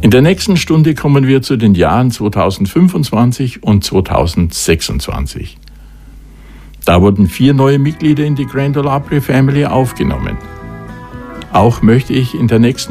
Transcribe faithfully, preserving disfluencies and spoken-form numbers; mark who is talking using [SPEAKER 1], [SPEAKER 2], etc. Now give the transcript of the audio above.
[SPEAKER 1] In der nächsten Stunde kommen wir zu den Jahren zweitausendfünfundzwanzig und zweitausendsechsundzwanzig. Da wurden vier neue Mitglieder in die Grand Ole Opry Family aufgenommen. Auch möchte ich in der nächsten